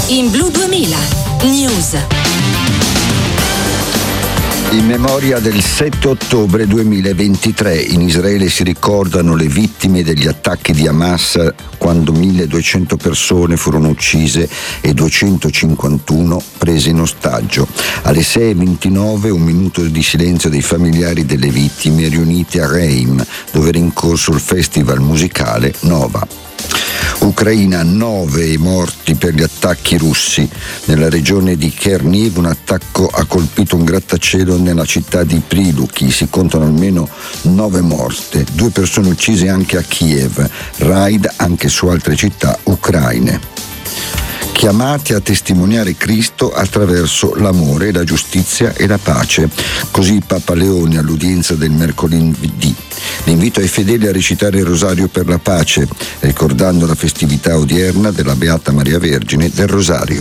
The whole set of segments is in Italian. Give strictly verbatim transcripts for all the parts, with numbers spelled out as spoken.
In Blu duemila News. In memoria del sette ottobre duemilaventitré, in Israele si ricordano le vittime degli attacchi di Hamas quando milleduecento persone furono uccise e duecentocinquantuno prese in ostaggio. Alle sei e ventinove un minuto di silenzio dei familiari delle vittime riunite a Reim, dove era in corso il festival musicale Nova. Ucraina, nove morti per gli attacchi russi. Nella regione di Cherniv un attacco ha colpito un grattacielo nella città di Priluki. Si contano almeno nove morte, due persone uccise anche a Kiev. Raid anche su altre città ucraine. Chiamati a testimoniare Cristo attraverso l'amore, la giustizia e la pace. Così Papa Leone all'udienza del mercoledì. L'invito ai fedeli a recitare il Rosario per la pace, ricordando la festività odierna della Beata Maria Vergine del Rosario.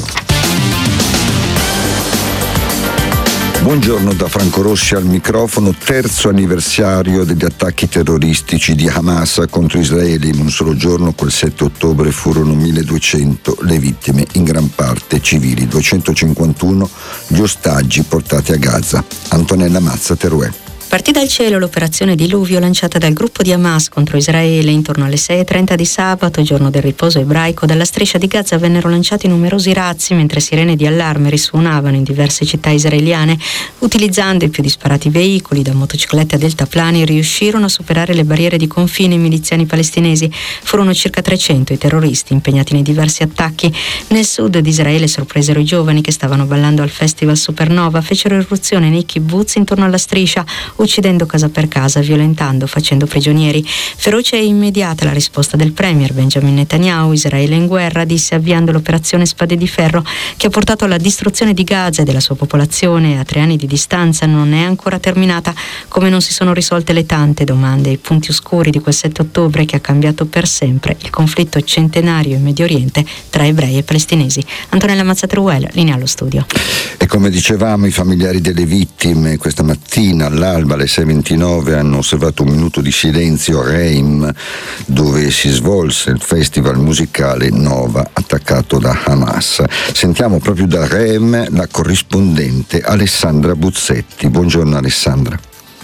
Buongiorno da Franco Rossi al microfono. Terzo anniversario degli attacchi terroristici di Hamas contro Israele. In un solo giorno, quel sette ottobre, furono milleduecento le vittime, in gran parte civili, duecentocinquantuno gli ostaggi portati a Gaza. Antonella Mazza, Teruel. Partì dal cielo l'operazione Diluvio lanciata dal gruppo di Hamas contro Israele. Intorno alle sei e trenta di sabato, giorno del riposo ebraico, dalla striscia di Gaza vennero lanciati numerosi razzi mentre sirene di allarme risuonavano in diverse città israeliane. Utilizzando i più disparati veicoli, da motociclette a deltaplani, riuscirono a superare le barriere di confine i miliziani palestinesi. Furono circa trecento i terroristi impegnati nei diversi attacchi. Nel sud di Israele sorpresero i giovani che stavano ballando al festival Supernova. Fecero irruzione nei kibbutz intorno alla striscia, uccidendo casa per casa, violentando, facendo prigionieri. Feroce e immediata la risposta del premier Benjamin Netanyahu. Israele in guerra, disse, avviando l'operazione Spade di Ferro, che ha portato alla distruzione di Gaza e della sua popolazione. A tre anni di distanza non è ancora terminata, come non si sono risolte le tante domande e i punti oscuri di quel sette ottobre che ha cambiato per sempre il conflitto centenario in Medio Oriente tra ebrei e palestinesi. Antonella Mazza-Teruel, linea allo studio. E come dicevamo, i familiari delle vittime questa mattina all'alba alle sei e ventinove hanno osservato un minuto di silenzio a Reim, dove si svolse il festival musicale Nova attaccato da Hamas. Sentiamo proprio da Reim la corrispondente Alessandra Buzzetti. Buongiorno Alessandra.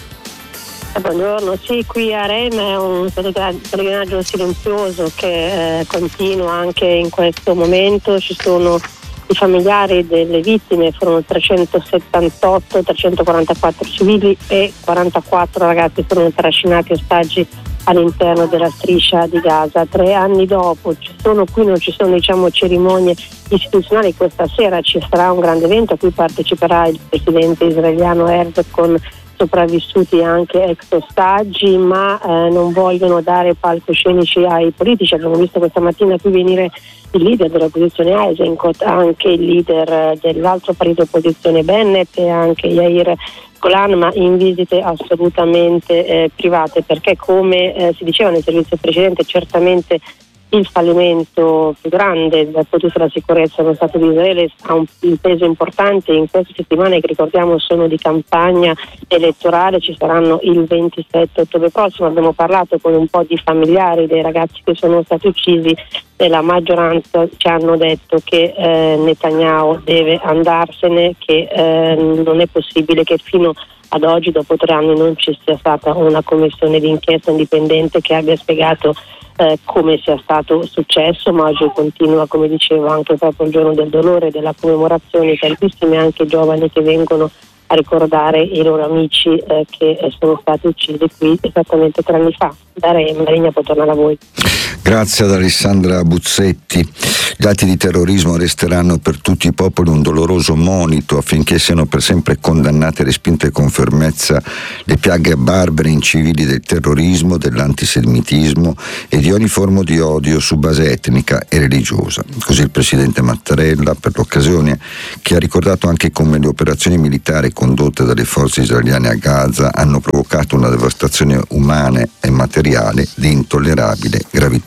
Buongiorno, sì, qui a Reim è un pellegrinaggio silenzioso che eh, continua anche in questo momento. Ci sono i familiari delle vittime, furono trecentosettantotto, trecentoquarantaquattro civili e quarantaquattro ragazzi furono trascinati ostaggi all'interno della striscia di Gaza. Tre anni dopo ci sono qui non ci sono diciamo cerimonie istituzionali. Questa sera ci sarà un grande evento a cui parteciperà il presidente israeliano Herzog con sopravvissuti anche ex ostaggi, ma eh, non vogliono dare palcoscenici ai politici. Abbiamo visto questa mattina qui venire il leader dell'opposizione Eisenkot, anche il leader dell'altro partito opposizione Bennett e anche Yair Golan, ma in visite assolutamente eh, private, perché come eh, si diceva nel servizio precedente, certamente il fallimento più grande dal punto di vista della sicurezza nello Stato di Israele ha un, un peso importante in queste settimane che ricordiamo sono di campagna elettorale. Ci saranno il ventisette ottobre prossimo. Abbiamo parlato con un po' di familiari dei ragazzi che sono stati uccisi e la maggioranza ci hanno detto che eh, Netanyahu deve andarsene, che eh, non è possibile che fino ad oggi, dopo tre anni, non ci sia stata una commissione d'inchiesta indipendente che abbia spiegato Eh, come sia stato successo, ma oggi continua, come dicevo, anche proprio il giorno del dolore, della commemorazione, tantissimi anche giovani che vengono a ricordare i loro amici eh, che sono stati uccisi qui esattamente tre anni fa. Da Reim, la linea può tornare a voi. Grazie ad Alessandra Buzzetti. Gli atti di terrorismo resteranno per tutti i popoli un doloroso monito affinché siano per sempre condannate e respinte con fermezza le piaghe barbare e incivili del terrorismo, dell'antisemitismo e di ogni forma di odio su base etnica e religiosa. Così il presidente Mattarella, per l'occasione, che ha ricordato anche come le operazioni militari condotte dalle forze israeliane a Gaza hanno provocato una devastazione umana e materiale di intollerabile gravità.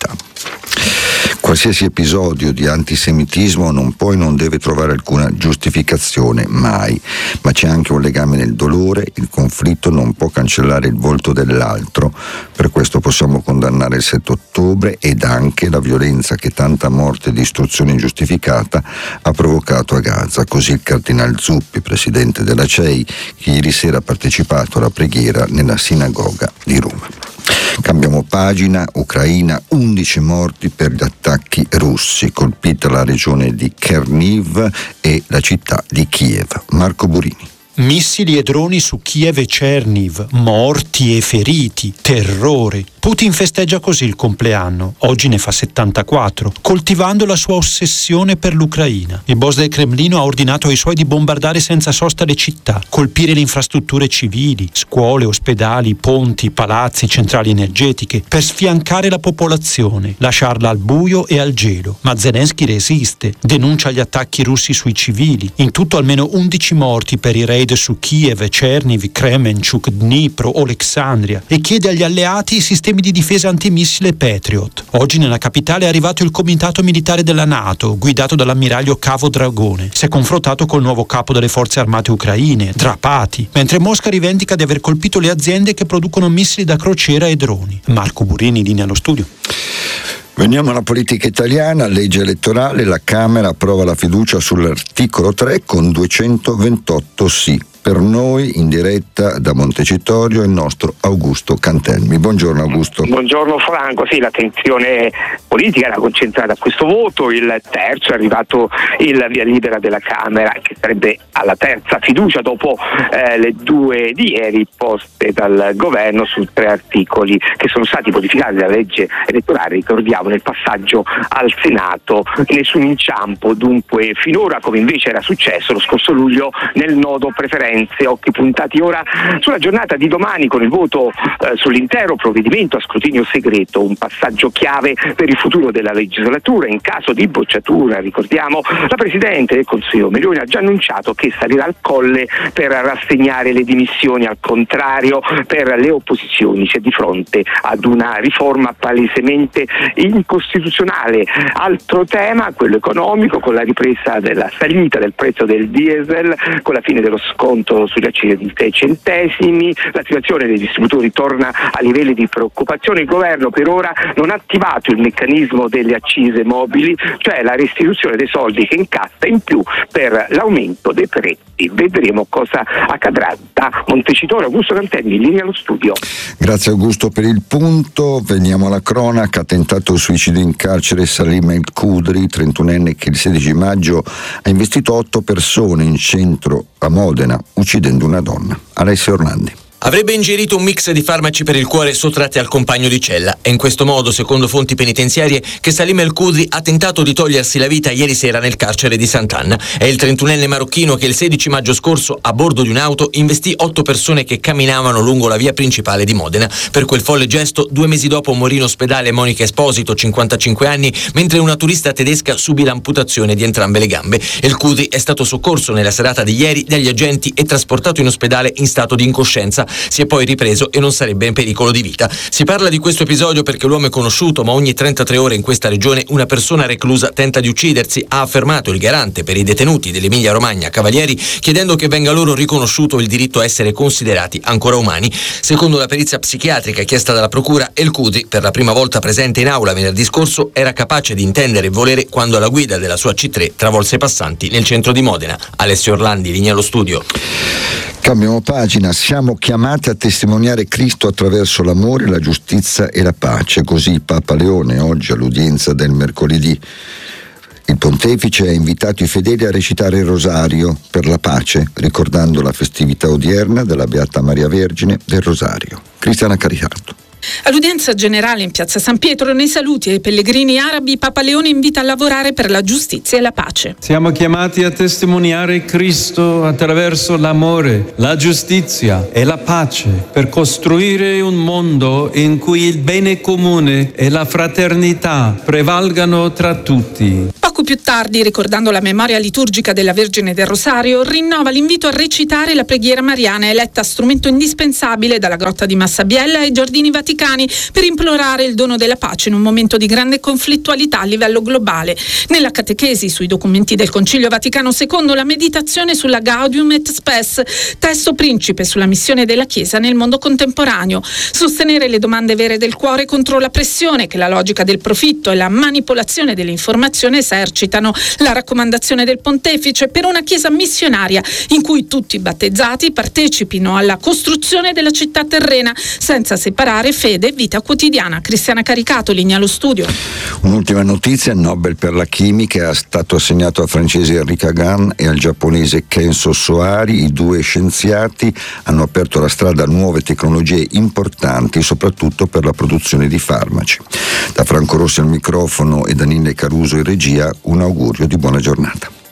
Qualsiasi episodio di antisemitismo non può e non deve trovare alcuna giustificazione, mai, ma c'è anche un legame nel dolore, il conflitto non può cancellare il volto dell'altro, per questo possiamo condannare il sette ottobre ed anche la violenza che tanta morte e distruzione ingiustificata ha provocato a Gaza. Così il cardinal Zuppi, presidente della C E I, che ieri sera ha partecipato alla preghiera nella sinagoga di Roma. Cambiamo pagina, Ucraina, undici morti per gli attacchi russi, colpita la regione di Cherniv e la città di Kiev. Marco Burini. Missili e droni su Kiev e Cherniv, morti e feriti, terrore. Putin festeggia così il compleanno, oggi ne fa settantaquattro, coltivando la sua ossessione per l'Ucraina. Il boss del Cremlino ha ordinato ai suoi di bombardare senza sosta le città, colpire le infrastrutture civili, scuole, ospedali, ponti, palazzi, centrali energetiche, per sfiancare la popolazione, lasciarla al buio e al gelo. Ma Zelensky resiste, denuncia gli attacchi russi sui civili. In tutto almeno undici morti per i raid su Kiev, Cherniv, Kremenchuk, Dnipro, Alexandria, e chiede agli alleati i sistemi di difesa antimissile Patriot. Oggi nella capitale è arrivato il comitato militare della NATO, guidato dall'ammiraglio Cavo Dragone. Si è confrontato col nuovo capo delle forze armate ucraine, Drapati, mentre Mosca rivendica di aver colpito le aziende che producono missili da crociera e droni. Marco Burini, linea allo studio. Veniamo alla politica italiana, legge elettorale, la Camera approva la fiducia sull'articolo tre con duecentoventotto sì. Per noi, in diretta da Montecitorio, il nostro Augusto Cantelmi. Buongiorno Augusto. Buongiorno Franco, sì, l'attenzione politica era concentrata a questo voto, il terzo è arrivato il via libera della Camera, che sarebbe alla terza fiducia dopo eh, le due di ieri poste dal governo su tre articoli che sono stati modificati dalla legge elettorale, ricordiamo, nel passaggio al Senato. Nessun inciampo dunque finora, come invece era successo lo scorso luglio nel nodo preferenze. Occhi puntati ora sulla giornata di domani con il voto eh, sull'intero provvedimento a scrutinio segreto, un passaggio chiave per il futuro della legislatura. In caso di bocciatura, ricordiamo, la Presidente del Consiglio Meloni ha già annunciato che salirà al colle per rassegnare le dimissioni. Al contrario, per le opposizioni si è di fronte ad una riforma palesemente incostituzionale. Altro tema, quello economico, con la ripresa della salita del prezzo del diesel, con la fine dello sconto sugli accise di sei centesimi, la situazione dei distributori torna a livelli di preoccupazione. Il governo per ora non ha attivato il meccanismo delle accise mobili, cioè la restituzione dei soldi che incassa in più per l'aumento dei prezzi. Vedremo cosa accadrà. Da Montecitorio, Augusto Cantelmi, linea allo studio. Grazie Augusto per il punto. Veniamo alla cronaca. Tentato il suicidio in carcere Salim El Khudri, trentunenne che il sedici maggio ha investito otto persone in centro a Modena, uccidendo una donna. Alessio Orlandi. Avrebbe ingerito un mix di farmaci per il cuore sottratti al compagno di cella. È in questo modo, secondo fonti penitenziarie, che Salim El Khudri ha tentato di togliersi la vita ieri sera nel carcere di Sant'Anna. È il trentunenne marocchino che il sedici maggio scorso, a bordo di un'auto, investì otto persone che camminavano lungo la via principale di Modena. Per quel folle gesto, due mesi dopo morì in ospedale Monica Esposito, cinquantacinque anni, mentre una turista tedesca subì l'amputazione di entrambe le gambe. El Khudri è stato soccorso nella serata di ieri dagli agenti e trasportato in ospedale in stato di incoscienza. Si è poi ripreso e non sarebbe in pericolo di vita. Si parla di questo episodio perché l'uomo è conosciuto, ma ogni trentatré ore in questa regione una persona reclusa tenta di uccidersi, ha affermato il garante per i detenuti dell'Emilia Romagna Cavalieri, chiedendo che venga loro riconosciuto il diritto a essere considerati ancora umani. Secondo la perizia psichiatrica chiesta dalla procura, El Khudri, per la prima volta presente in aula venerdì scorso, era capace di intendere e volere quando alla guida della sua C tre travolse passanti nel centro di Modena. Alessio Orlandi, linea allo studio. Cambiamo pagina, siamo chiamati a testimoniare Cristo attraverso l'amore, la giustizia e la pace, così Papa Leone oggi all'udienza del mercoledì. Il pontefice ha invitato i fedeli a recitare il rosario per la pace, ricordando la festività odierna della Beata Maria Vergine del Rosario. Cristiana Caricato. All'udienza generale in piazza San Pietro, nei saluti ai pellegrini arabi, Papa Leone invita a lavorare per la giustizia e la pace. Siamo chiamati a testimoniare Cristo attraverso l'amore, la giustizia e la pace, per costruire un mondo in cui il bene comune e la fraternità prevalgano tra tutti. Poco più tardi, ricordando la memoria liturgica della Vergine del Rosario, rinnova l'invito a recitare la preghiera mariana, eletta strumento indispensabile dalla grotta di Massabiella ai Giardini Vaticani Vaticani per implorare il dono della pace in un momento di grande conflittualità a livello globale. Nella catechesi sui documenti del Concilio Vaticano secondo, la meditazione sulla Gaudium et Spes, testo principe sulla missione della Chiesa nel mondo contemporaneo. Sostenere le domande vere del cuore contro la pressione che la logica del profitto e la manipolazione dell'informazione esercitano. La raccomandazione del Pontefice per una Chiesa missionaria in cui tutti i battezzati partecipino alla costruzione della città terrena senza separare fede e vita quotidiana. Cristiana Caricato, linea allo studio. Un'ultima notizia: il Nobel per la chimica è stato assegnato al francese Henri Kagan e al giapponese Kenzo Soari. I due scienziati hanno aperto la strada a nuove tecnologie importanti, soprattutto per la produzione di farmaci. Da Franco Rossi al microfono e da Nille Caruso in regia, un augurio di buona giornata.